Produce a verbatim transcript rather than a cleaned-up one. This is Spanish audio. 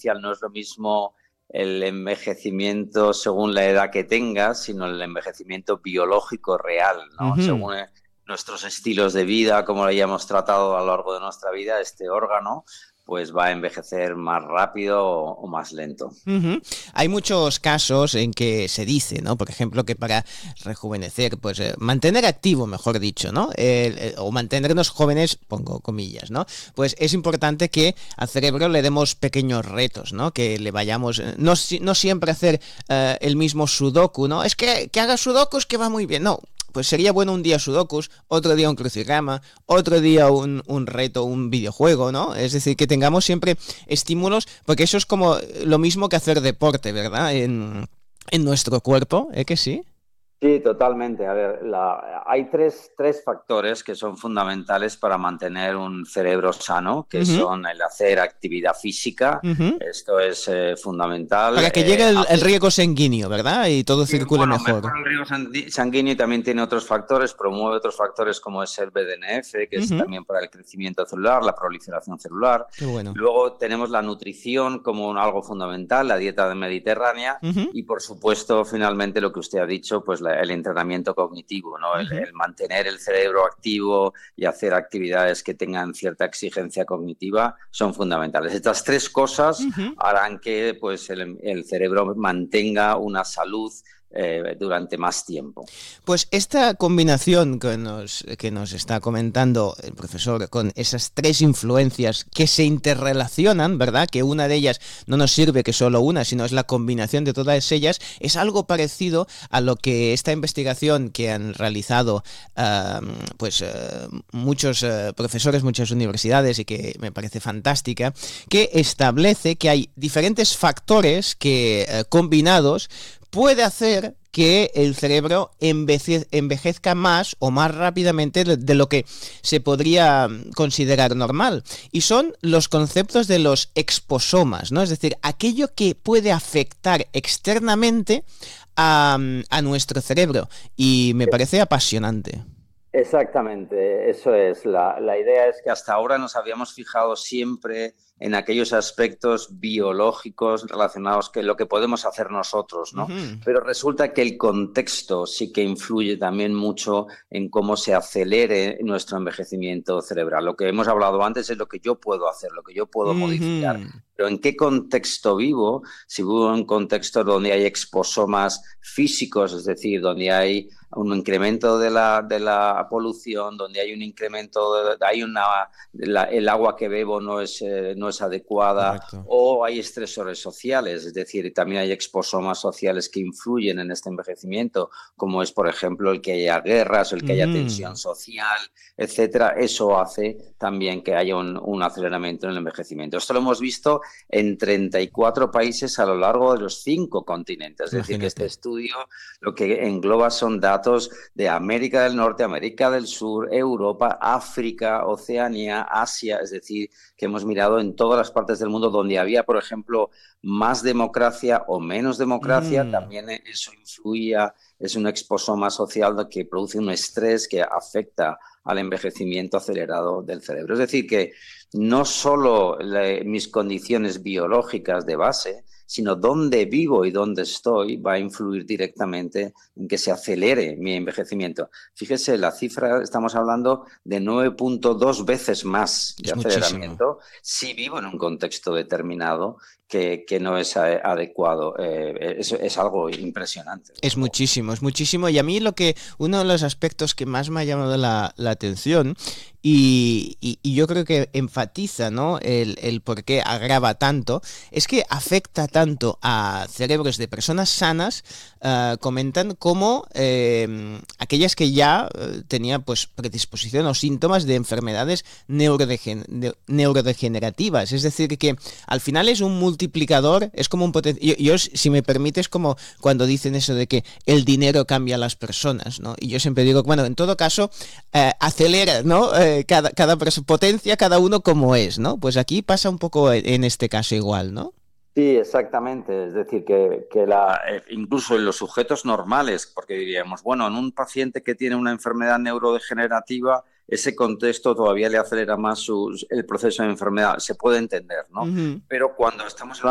diferencial, no es lo mismo el envejecimiento según la edad que tengas, sino el envejecimiento biológico real, ¿no? Ujú. Según eh, nuestros estilos de vida, como lo hayamos tratado a lo largo de nuestra vida, este órgano pues va a envejecer más rápido o, o más lento. Ujú. Hay muchos casos en que se dice, ¿no? Por ejemplo, que para rejuvenecer, pues eh, mantener activo, mejor dicho, ¿no? El- el- o mantenernos jóvenes, pongo comillas, ¿no? Pues es importante que al cerebro le demos pequeños retos, ¿no? Que le vayamos, eh, no, si- no siempre hacer eh, el mismo sudoku, ¿no? Es que, que haga sudokus que va muy bien, no. Pues sería bueno un día sudokus, otro día un crucigrama, otro día un, un reto, un videojuego, ¿no? Es decir, que tengamos siempre estímulos, porque eso es como lo mismo que hacer deporte, ¿verdad? En, en nuestro cuerpo, ¿eh que sí? Sí, totalmente. A ver, la- hay tres, tres factores que son fundamentales para mantener un cerebro sano, que Ujú, son el hacer actividad física. ujú. Esto es eh, fundamental. Para que llegue Eh, el, el hacer riego sanguíneo, ¿verdad? Y todo Sí, circule bueno, mejor. mejora el riego sangui- sanguíneo y también tiene otros factores, promueve otros factores como es el B D N F, que es Ujú. también para el crecimiento celular, la proliferación celular. Qué bueno. Luego tenemos la nutrición como un- algo fundamental, la dieta mediterránea Ujú, y, por supuesto, finalmente lo que usted ha dicho, pues la- el entrenamiento cognitivo, ¿no? El, ujú. el mantener el cerebro activo y hacer actividades que tengan cierta exigencia cognitiva son fundamentales. Estas tres cosas Ujú. harán que pues, el, el cerebro mantenga una salud eh, durante más tiempo. Pues esta combinación que nos, que nos está comentando el profesor con esas tres influencias que se interrelacionan, ¿verdad? Que una de ellas no nos sirve que solo una, sino es la combinación de todas ellas, es algo parecido a lo que esta investigación que han realizado uh, pues uh, muchos uh, profesores, muchas universidades y que me parece fantástica, que establece que hay diferentes factores que uh, combinados puede hacer que el cerebro envece, envejezca más o más rápidamente de, de lo que se podría considerar normal. Y son los conceptos de los exposomas, ¿no? Es decir, aquello que puede afectar externamente a, a nuestro cerebro. Y me parece apasionante. Exactamente, eso es. La, la idea es que hasta ahora nos habíamos fijado siempre en aquellos aspectos biológicos relacionados con lo que podemos hacer nosotros, ¿no? Uh-huh. Pero resulta que el contexto sí que influye también mucho en cómo se acelere nuestro envejecimiento cerebral. Lo que hemos hablado antes es lo que yo puedo hacer, lo que yo puedo modificar. Uh-huh. Pero ¿en qué contexto vivo? Si vivo en un contexto donde hay exposomas físicos, es decir, donde hay un incremento de la, de la polución, donde hay un incremento, de, hay una, la, el agua que bebo no es, eh, no es adecuada, Correcto. o hay estresores sociales, es decir, también hay exposomas sociales que influyen en este envejecimiento, como es, por ejemplo, el que haya guerras o el que haya Uh-huh. tensión social, etcétera. Eso hace también que haya un, un aceleramiento en el envejecimiento. Esto lo hemos visto en treinta y cuatro países a lo largo de los cinco continentes, es decir, que este Imagínate. estudio lo que engloba son datos de América del Norte, América del Sur, Europa, África, Oceanía, Asia, es decir, que hemos mirado en todas las partes del mundo donde había, por ejemplo, más democracia o menos democracia, Uh-huh. también eso influía, es un exposoma social que produce un estrés que afecta al envejecimiento acelerado del cerebro. Es decir, que no solo la, mis condiciones biológicas de base, sino dónde vivo y dónde estoy va a influir directamente en que se acelere mi envejecimiento. Fíjese, la cifra, estamos hablando de nueve punto dos veces más de Es muchísimo. aceleramiento si vivo en un contexto determinado que, que no es adecuado. Eh, es, es algo impresionante. Es muchísimo, es muchísimo. Y a mí lo que, uno de los aspectos que más me ha llamado la, la atención y, y, y yo creo que enfatiza, ¿no?, el, el por qué agrava tanto, es que afecta tanto a cerebros de personas sanas, uh, comentan como eh, aquellas que ya uh, tenían pues predisposición o síntomas de enfermedades neurodegen de, neurodegenerativas. Es decir, que al final es un multiplicador, es como un potencial. Yo, yo, si me permites, como cuando dicen eso de que el dinero cambia a las personas, ¿no? Y yo siempre digo, bueno, en todo caso, eh, acelera, ¿no? Eh, cada, cada potencia, cada uno como es, ¿no? Pues aquí pasa un poco en este caso igual, ¿no? Sí, exactamente. Es decir, que, que la, incluso en los sujetos normales, porque diríamos, bueno, en un paciente que tiene una enfermedad neurodegenerativa, ese contexto todavía le acelera más su, el proceso de enfermedad. Se puede entender, ¿no? Uh-huh. Pero cuando estamos hablando